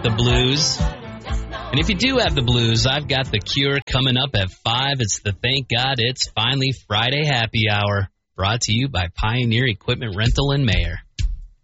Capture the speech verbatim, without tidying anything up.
got the blues. And if you do have the blues, I've got the cure coming up at five. It's the Thank God It's Finally Friday Happy Hour, brought to you by Pioneer Equipment Rental in Mayer.